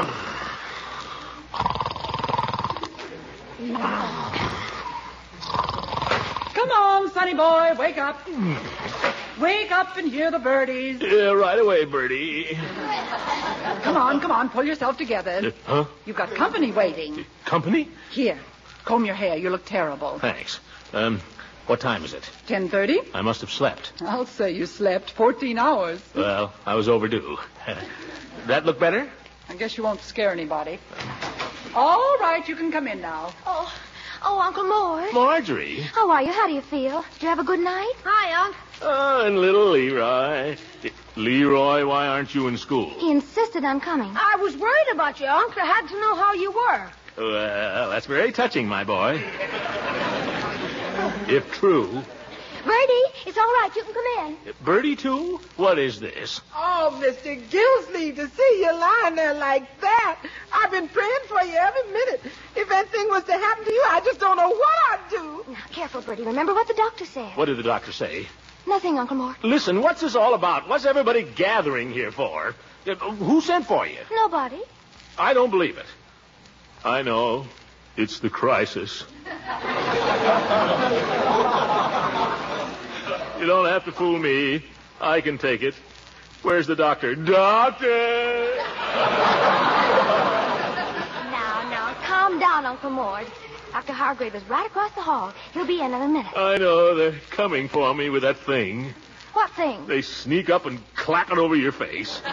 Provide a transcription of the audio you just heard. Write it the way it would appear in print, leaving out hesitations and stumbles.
Come on, sonny boy, wake up. Wake up and hear the birdies. Yeah, right away, Bertie. Come on, pull yourself together. Huh? You've got company waiting. Company? Here, comb your hair. You look terrible. Thanks. What time is it? 10:30? I must have slept. I'll say you slept 14 hours. Well, I was overdue. That look better? I guess you won't scare anybody. All right, you can come in now. Oh, Uncle Mort. Marjorie. How are you? How do you feel? Did you have a good night? Hi, Unc. Oh, and little Leroy. Leroy, why aren't you in school? He insisted on coming. I was worried about you, Unc. I had to know how you were. Well, that's very touching, my boy. If true. Bertie, it's all right. You can come in. Bertie, too? What is this? Oh, Mr. Gilsleeve, to see you lying there like that. I've been praying for you every minute. If anything was to happen to you, I just don't know what I'd do. Now, careful, Bertie. Remember what the doctor said. What did the doctor say? Nothing, Uncle Mort. Listen, what's this all about? What's everybody gathering here for? Who sent for you? Nobody. I don't believe it. I know. It's the crisis. You don't have to fool me. I can take it. Where's the doctor? Doctor! Now, calm down, Uncle Mort. Dr. Hargrave is right across the hall. He'll be in a minute. I know. They're coming for me with that thing. What thing? They sneak up and clap it over your face.